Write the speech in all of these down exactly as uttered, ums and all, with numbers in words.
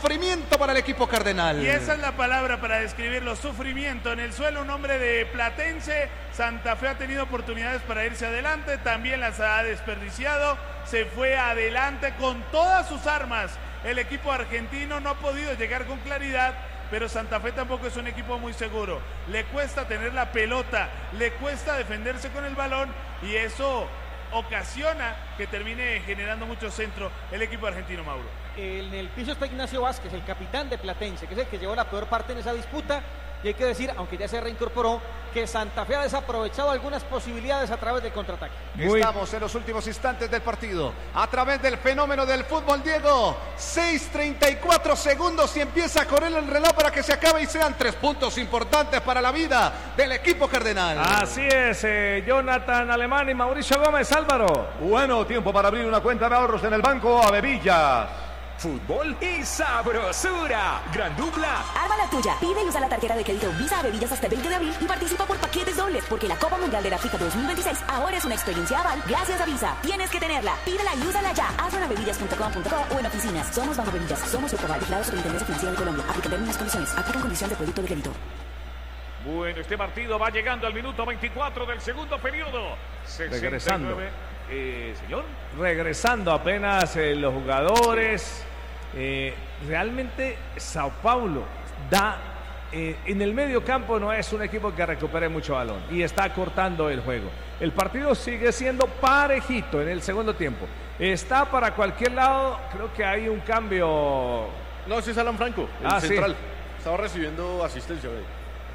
sufrimiento para el equipo cardenal. Y esa es la palabra para describirlo, sufrimiento. En el suelo un hombre de Platense. Santa Fe ha tenido oportunidades para irse adelante, también las ha desperdiciado. Se fue adelante con todas sus armas. El equipo argentino no ha podido llegar con claridad, pero Santa Fe tampoco es un equipo muy seguro. Le cuesta tener la pelota, le cuesta defenderse con el balón y eso ocasiona que termine generando mucho centro el equipo argentino, Mauro. En el piso está Ignacio Vázquez, el capitán de Platense, que es el que llevó la peor parte en esa disputa. Y hay que decir, aunque ya se reincorporó, que Santa Fe ha desaprovechado algunas posibilidades a través del contraataque. Muy... Estamos en los últimos instantes del partido. A través del fenómeno del fútbol, Diego. seis treinta y cuatro segundos y empieza a correr el reloj para que se acabe y sean tres puntos importantes para la vida del equipo cardenal. Así es, eh, Jonathan Alemán y Mauricio Gómez. Álvaro. Bueno, tiempo para abrir una cuenta de ahorros en el banco Avevillas. Fútbol y sabrosura. Gran dupla. Arma la tuya. Pide y usa la tarjeta de crédito Visa Avevillas hasta el veinte de abril y participa por paquetes dobles, porque la Copa Mundial de la FIFA dos mil veintiséis ahora es una experiencia aval gracias a Visa. Tienes que tenerla. Pídela y úsala ya. Hazlo en avevillas punto com punto co o en oficinas. Somos Banco Avevillas. Somos Ecoval, vigilado Superintendencia Financiera de Colombia. Aplica términos y condiciones. Aplican condición de producto de crédito. Bueno, este partido va llegando al minuto veinticuatro del segundo periodo. Regresando. Eh, señor. Regresando apenas eh, los jugadores. Eh, realmente Sao Paulo da eh, en el medio campo, no es un equipo que recupere mucho balón y está cortando el juego. El partido sigue siendo parejito en el segundo tiempo. Está para cualquier lado. Creo que hay un cambio. No, sí es Alan Franco, el ah, central. Sí. Estaba recibiendo asistencia hoy.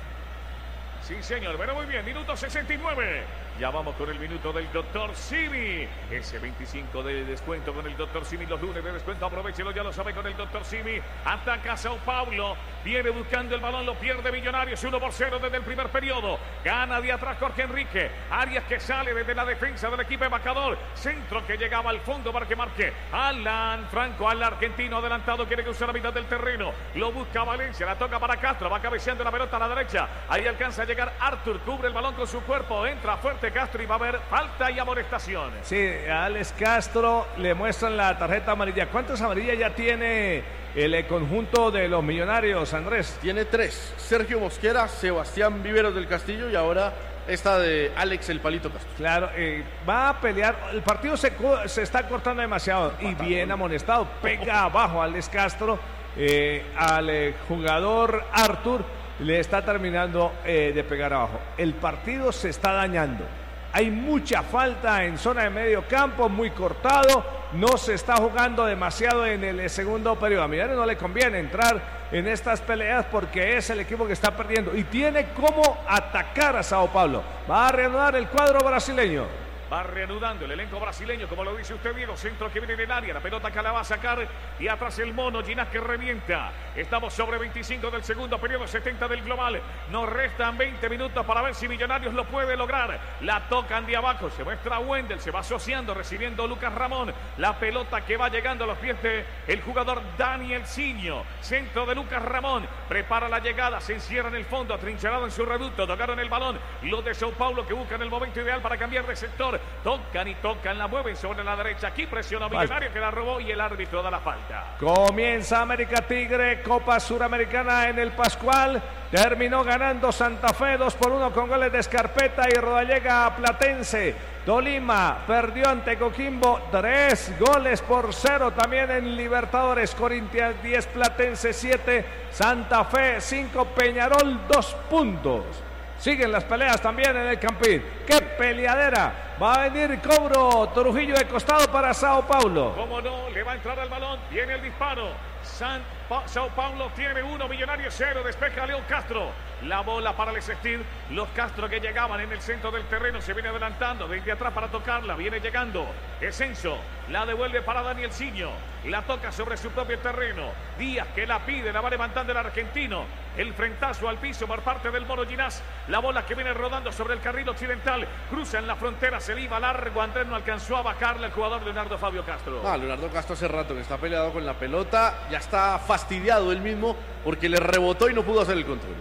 Sí, señor, pero muy bien, minuto sesenta y nueve. Ya vamos con el minuto del doctor Simi. Ese veinticinco de descuento con el doctor Simi. Los lunes de descuento, aprovechelo, ya lo sabe, con el doctor Simi. Ataca Sao Paulo. Viene buscando el balón, lo pierde Millonarios. uno por cero desde el primer periodo. Gana de atrás Jorge Enrique. Arias que sale desde la defensa del equipo embajador. Centro que llegaba al fondo para que marque Alan Franco, al argentino adelantado. Quiere que use la mitad del terreno. Lo busca Valencia. La toca para Castro. Va cabeceando la pelota a la derecha. Ahí alcanza a llegar Arthur. Cubre el balón con su cuerpo. Entra fuerte Castro y va a haber falta y amonestación. Sí, a Alex Castro le muestran la tarjeta amarilla. ¿Cuántas amarillas ya tiene el conjunto de los Millonarios, Andrés? Tiene tres. Sergio Mosquera, Sebastián Viveros del Castillo y ahora esta de Alex El Palito Castro. Claro, eh, va a pelear. El partido se, se está cortando demasiado y bien amonestado. Pega abajo a Alex Castro, eh, al eh, jugador Arthur. Le está terminando eh, de pegar abajo. El partido se está dañando. Hay mucha falta en zona de medio campo, muy cortado. No se está jugando demasiado en el segundo periodo. A Millonarios no le conviene entrar en estas peleas porque es el equipo que está perdiendo y tiene cómo atacar a Sao Paulo. Va a reanudar el cuadro brasileño. Va reanudando el elenco brasileño, como lo dice usted, Diego. Centro que viene del área, la pelota que la va a sacar y atrás el mono, Ginás que revienta. Estamos sobre veinticinco del segundo periodo, setenta del global. Nos restan veinte minutos para ver si Millonarios lo puede lograr. La tocan de abajo, se muestra Wendel, se va asociando, recibiendo Lucas Ramón. La pelota que va llegando a los pies del jugador Daniel Ciño. Centro de Lucas Ramón, prepara la llegada, se encierra en el fondo, atrincherado en su reducto, tocaron el balón. Los de Sao Paulo que buscan el momento ideal para cambiar de sector. Tocan y tocan, la mueven sobre la derecha. Aquí presiona Millonario que la robó y el árbitro da la falta. Comienza América Tigre, Copa Suramericana en el Pascual. Terminó ganando Santa Fe dos por uno con goles de Escarpeta y Rodallega Platense. Tolima perdió ante Coquimbo tres goles por cero también en Libertadores. Corinthians diez, Platense siete, Santa Fe cinco, Peñarol dos puntos. Siguen las peleas también en el Campín. ¡Qué peleadera! Va a venir cobro Trujillo de costado para Sao Paulo. ¿Cómo no? Le va a entrar al balón. Viene el disparo. San pa Sao Paulo tiene uno, Millonarios cero. Despeja León Castro. La bola para el Steel. Los Castro que llegaban en el centro del terreno se viene adelantando. Desde atrás para tocarla. Viene llegando. Esenso. La devuelve para Daniel Ciño. La toca sobre su propio terreno. Díaz que la pide. La va levantando el argentino. El frentazo al piso por parte del Mono Ginás. La bola que viene rodando sobre el carril occidental. Cruza en la frontera. Se le iba largo. Andrés no alcanzó a bajarle el jugador Leonardo Fabio Castro. Ah, Leonardo Castro hace rato que está peleado con la pelota. Ya está fastidiado él mismo porque le rebotó y no pudo hacer el control.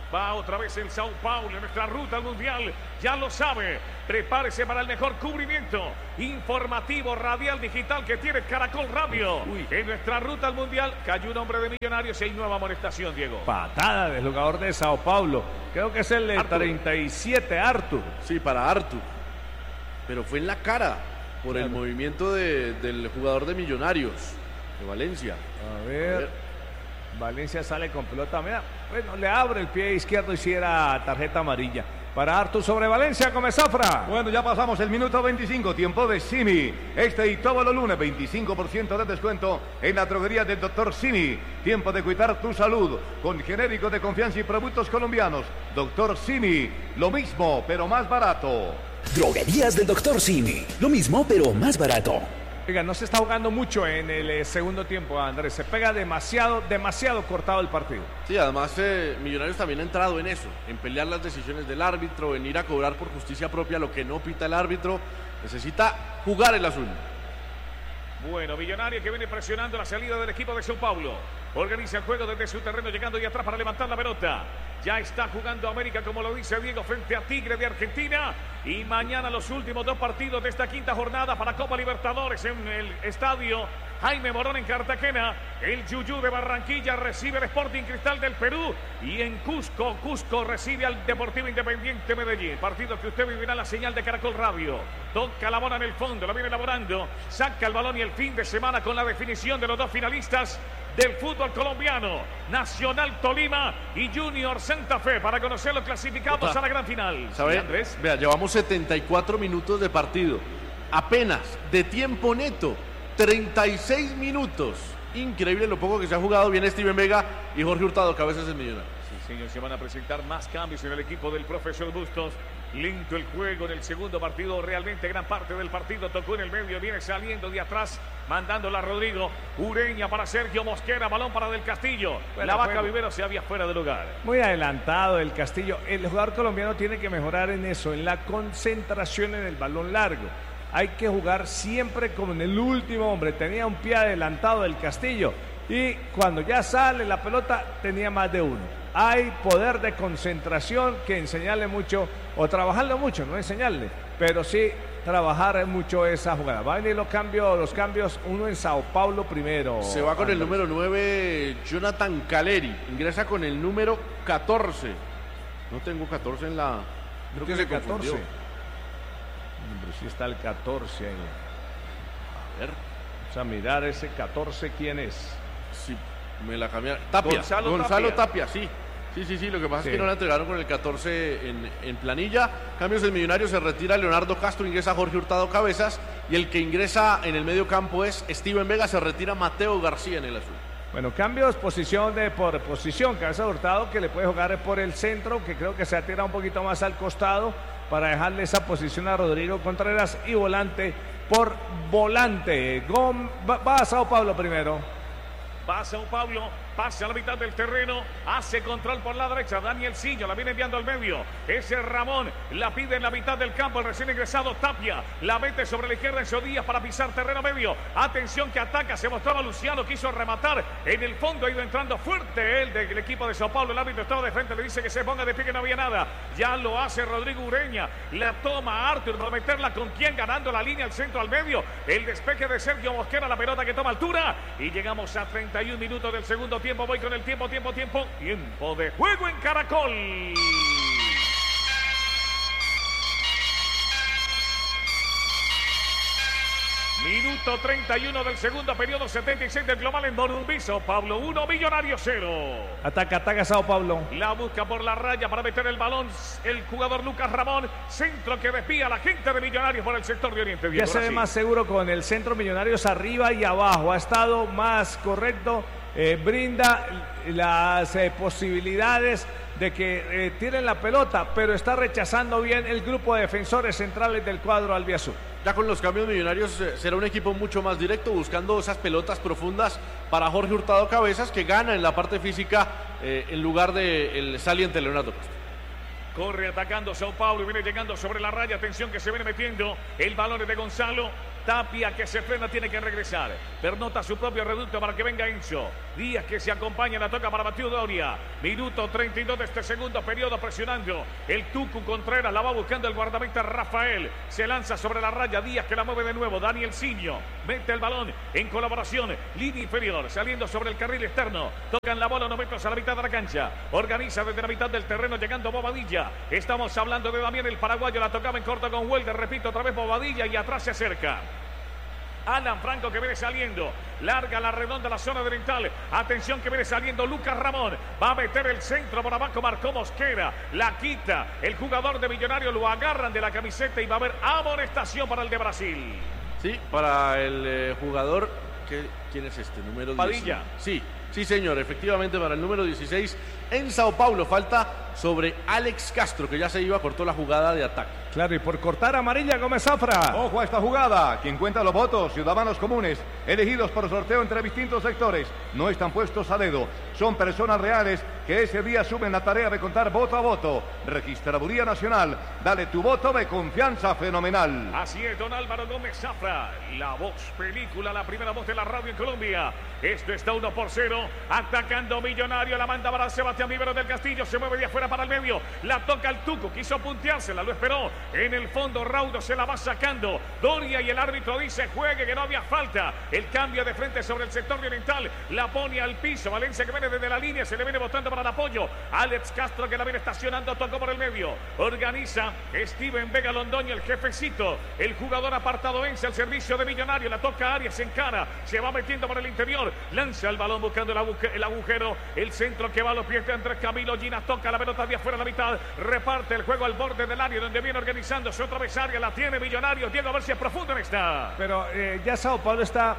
Va otra vez el Sao Paulo en nuestra ruta al Mundial. Ya lo sabe. Prepárese para el mejor cubrimiento informativo, radial, digital que tiene Caracol Radio. Uy. En nuestra ruta al Mundial cayó un hombre de Millonarios y hay nueva amonestación, Diego. Patada del jugador de Sao Paulo. Creo que es el de treinta y siete, Arthur. Sí, para Arthur. Pero fue en la cara por claro. el movimiento de, del jugador de Millonarios, de Valencia. A ver. A ver. Valencia sale con pelota, mira, bueno, le abre el pie izquierdo y si era tarjeta amarilla. Para Artur sobre Valencia, come Zafra. Bueno, ya pasamos el minuto veinticinco, tiempo de Simi. Este y todos los lunes, veinticinco por ciento de descuento en la droguería del doctor Simi. Tiempo de cuidar tu salud con genérico de confianza y productos colombianos. doctor Simi, lo mismo, pero más barato. Droguerías del doctor Simi, lo mismo, pero más barato. Oiga, no se está jugando mucho en el eh, segundo tiempo, Andrés. Se pega demasiado, demasiado cortado el partido. Sí, además eh, Millonarios también ha entrado en eso, en pelear las decisiones del árbitro, en ir a cobrar por justicia propia lo que no pita el árbitro. Necesita jugar el azul. Bueno, Millonarios que viene presionando la salida del equipo de Sao Paulo. Organiza el juego desde su terreno, llegando y atrás para levantar la pelota. Ya está jugando América, como lo dice Diego, frente a Tigre de Argentina. Y mañana los últimos dos partidos de esta quinta jornada para Copa Libertadores en el estadio Jaime Morón en Cartagena. El Yuyú de Barranquilla recibe el Sporting Cristal del Perú. Y en Cusco, Cusco recibe al Deportivo Independiente Medellín. Partido que usted vivirá en la señal de Caracol Radio. Toca la bola en el fondo, la viene elaborando. Saca el balón y el fin de semana con la definición de los dos finalistas del fútbol colombiano, Nacional Tolima y Junior Santa Fe, para conocer los clasificados Opa. a la gran final. ¿Sabe, ¿Sí, Andrés? Vea, llevamos setenta y cuatro minutos de partido, apenas de tiempo neto, treinta y seis minutos. Increíble lo poco que se ha jugado. Viene Steven Vega y Jorge Hurtado, cabezas del Millonario. Sí, señor, se van a presentar más cambios en el equipo del profesor Bustos. Lento el juego en el segundo partido, realmente gran parte del partido tocó en el medio, viene saliendo de atrás, mandándola a Rodrigo Ureña para Sergio Mosquera, balón para Del Castillo. Bueno, la Vaca Vivero se había fuera de lugar. Muy adelantado Del Castillo. El jugador colombiano tiene que mejorar en eso, en la concentración en el balón largo. Hay que jugar siempre como en el último hombre. Tenía un pie adelantado Del Castillo y cuando ya sale la pelota tenía más de uno. Hay poder de concentración que enseñarle mucho o trabajarlo mucho, no enseñarle, pero sí trabajar mucho esa jugada. Va a venir los cambios, los cambios, uno en Sao Paulo primero. Se va con Andrés. El número nueve, Jonathan Caleri, ingresa con el número catorce. No tengo catorce en la... Creo que se catorce. Hombre, sí está el catorce ahí. A ver. Vamos a mirar ese catorce, ¿quién es? Sí, me la cambiaron. Tapia, Gonzalo, Gonzalo Tapia. Tapia, sí. Sí, sí, sí, lo que pasa sí. es que no la entregaron con el catorce en, en planilla. Cambios del Millonario, se retira Leonardo Castro, ingresa Jorge Hurtado Cabezas. Y el que ingresa en el medio campo es Steven Vega, se retira Mateo García en el azul. Bueno, cambios, posición de por posición. Cabeza Hurtado que le puede jugar por el centro, que creo que se atira un poquito más al costado para dejarle esa posición a Rodrigo Contreras. Y volante por volante. Gom, va, va a Sao Paulo primero. Va a Sao Paulo, pasa a la mitad del terreno, hace control por la derecha, Daniel Sillo, la viene enviando al medio, ese Ramón, la pide en la mitad del campo, el recién ingresado Tapia, la mete sobre la izquierda en Díaz para pisar terreno medio, atención que ataca, se mostraba Luciano, quiso rematar, en el fondo ha ido entrando fuerte él del equipo de Sao Paulo, el árbitro estaba de frente, le dice que se ponga de pie, que no había nada, ya lo hace Rodrigo Ureña, la toma Arthur para meterla con quien, ganando la línea al centro al medio, el despeje de Sergio Mosquera, la pelota que toma altura, y llegamos a treinta y un minutos del segundo tiempo. Voy con el tiempo, tiempo, tiempo. Tiempo de juego en Caracol. Minuto treinta y uno del segundo periodo, setenta y seis del global en Morumbi. Sao Paulo uno, Millonarios cero. Ataca, ataca Sao Paulo. La busca por la raya para meter el balón el jugador Lucas Ramón. Centro que despía a la gente de Millonarios por el sector de Oriente. Ya se ve más seguro con el centro Millonarios arriba y abajo. Ha estado más correcto. Eh, brinda las eh, posibilidades de que eh, tiren la pelota, pero está rechazando bien el grupo de defensores centrales del cuadro albiazul. Ya con los cambios Millonarios eh, será un equipo mucho más directo, buscando esas pelotas profundas para Jorge Hurtado Cabezas, que gana en la parte física eh, en lugar del de saliente Leonardo Castro. Corre atacando Sao Paulo y viene llegando sobre la raya. Atención que se viene metiendo. El balón es de Gonzalo. Tapia que se frena, tiene que regresar. Pernota su propio reducto para que venga Enzo. Díaz que se acompaña, la toca para Mateo Doria. Minuto treinta y dos de este segundo periodo, presionando. El Tucu Contreras la va buscando el guardameta Rafael. Se lanza sobre la raya, Díaz que la mueve de nuevo. Daniel Siño mete el balón en colaboración. Línea inferior, saliendo sobre el carril externo. Tocan la bola unos metros a la mitad de la cancha. Organiza desde la mitad del terreno, llegando Bobadilla. Estamos hablando de Damián el paraguayo, la tocaba en corto con Welder. Repito, otra vez Bobadilla y atrás se acerca Alan Franco que viene saliendo. Larga la redonda la zona oriental. Atención que viene saliendo Lucas Ramón. Va a meter el centro por abajo. Marcó Mosquera. La quita. El jugador de Millonario lo agarran de la camiseta y va a haber amonestación para el de Brasil. Sí, para el eh, jugador. ¿qué, ¿Quién es este? Número Padilla. Sí, sí señor. Efectivamente para el número dieciséis en Sao Paulo. Falta sobre Alex Castro que ya se iba, cortó la jugada de ataque. Claro, y por cortar amarilla Gómez Zafra. Ojo a esta jugada. Quien cuenta los votos, ciudadanos comunes, elegidos por sorteo entre distintos sectores, no están puestos a dedo. Son personas reales que ese día asumen la tarea de contar voto a voto. Registraduría Nacional, dale tu voto de confianza fenomenal. Así es, don Álvaro Gómez Zafra, la voz película, la primera voz de la radio en Colombia. Esto está uno por cero, atacando Millonario, la manda para Sebastián Vivero del Castillo, se mueve de afuera para el medio, la toca el Tuco, quiso punteársela, lo esperó. En el fondo Raudo se la va sacando. Doria y el árbitro dice juegue, que no había falta. El cambio de frente sobre el sector oriental. La pone al piso. Valencia que viene desde la línea. Se le viene botando para el apoyo. Alex Castro que la viene estacionando. Tocó por el medio. Organiza Steven Vega Londoño, el jefecito. El jugador apartado vence al servicio de Millonario. La toca Arias en cara. Se va metiendo por el interior. Lanza el balón buscando el, aguje el agujero. El centro que va a los pies de Andrés Camilo. Ginas toca la pelota de afuera a la mitad. Reparte el juego al borde del área donde viene organizándose otra vez área, la tiene Millonario. Diego, a ver si es profundo en esta. Pero eh, ya Sao Paulo está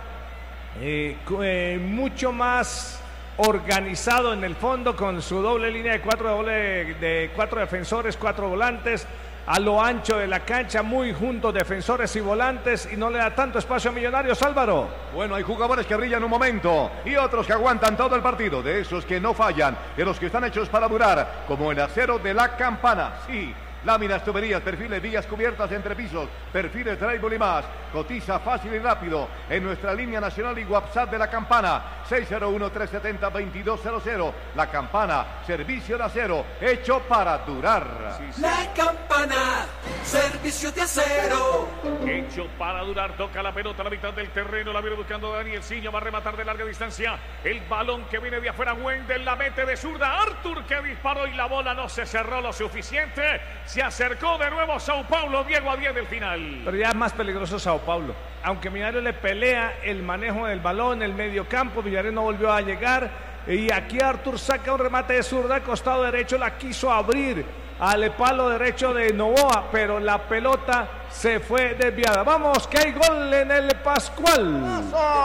eh, eh, mucho más organizado en el fondo con su doble línea de cuatro, doble, de cuatro defensores, cuatro volantes a lo ancho de la cancha, muy juntos defensores y volantes, y no le da tanto espacio a Millonarios. Álvaro. Bueno, hay jugadores que brillan un momento y otros que aguantan todo el partido, de esos que no fallan, de los que están hechos para durar, como el acero de la Campana. Sí, láminas, tuberías, perfiles, vías cubiertas entre pisos, perfiles, drywall y más. Cotiza fácil y rápido en nuestra línea nacional y WhatsApp de La Campana, seis cero uno, tres siete cero, dos dos cero cero. La Campana, servicio de acero, hecho para durar. Sí, sí. La Campana, servicio de acero. Hecho para durar, toca la pelota a la mitad del terreno, la viene buscando Daniel Siño, va a rematar de larga distancia. El balón que viene de afuera, Wendel la mete de zurda. Arthur que disparó y la bola no se cerró lo suficiente. Se acercó de nuevo Sao Paulo, Diego, a diez del final. Pero ya es más peligroso Sao Paulo. Aunque Millonario le pelea el manejo del balón, el medio campo, Millonario no volvió a llegar. Y aquí Arthur saca un remate de zurda, costado derecho, la quiso abrir al palo derecho de Novoa, pero la pelota se fue desviada. Vamos, que hay gol en el Pascual.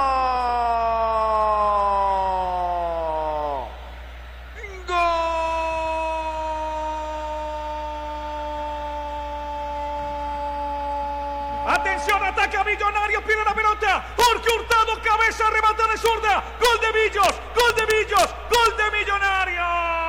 Atención, ataca Millonario, pide la pelota. Jorge Hurtado, cabeza, remata de zurda. Gol de Millos, gol de Millos, gol de Millonario.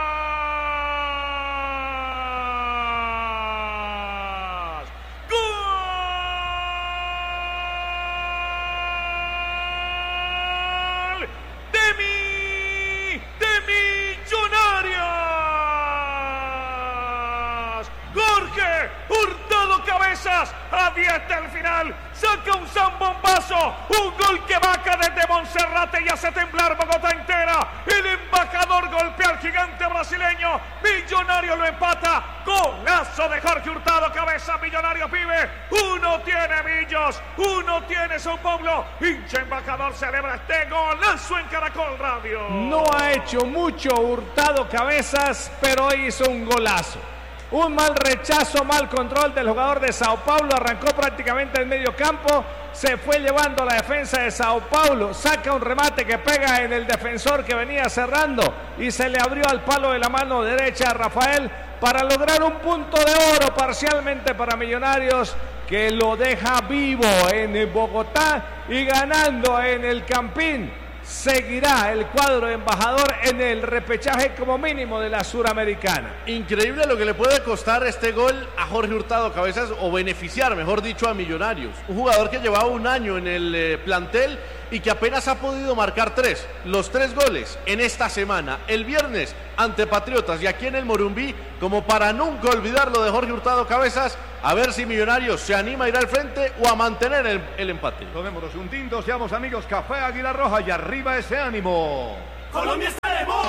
A diez del final, saca un zambombazo, un gol que vaca desde Monserrate y hace temblar Bogotá entera. El embajador golpea al gigante brasileño, Millonario lo empata. Golazo de Jorge Hurtado, cabeza, Millonario pibe. Uno tiene Millos, uno tiene Sao Paulo. Hincha embajador celebra este golazo en Caracol Radio. No ha hecho mucho Hurtado cabezas, pero hizo un golazo. Un mal rechazo, mal control del jugador de Sao Paulo. Arrancó prácticamente en medio campo. Se fue llevando la defensa de Sao Paulo. Saca un remate que pega en el defensor que venía cerrando. Y se le abrió al palo de la mano derecha a Rafael para lograr un punto de oro parcialmente para Millonarios, que lo deja vivo en Bogotá y ganando en el Campín. seguirá el cuadro embajador en el repechaje como mínimo de la Suramericana. Increíble lo que le puede costar este gol a Jorge Hurtado Cabezas, o beneficiar, mejor dicho, a Millonarios. Un jugador que llevaba un año en el eh, plantel y que apenas ha podido marcar tres, los tres goles en esta semana, el viernes ante Patriotas y aquí en el Morumbí, como para nunca olvidar lo de Jorge Hurtado Cabezas. A ver si Millonarios se anima a ir al frente o a mantener el, el empate. Tomémonos un tinto, seamos amigos, Café Águila Roja y arriba ese ánimo. Colombia está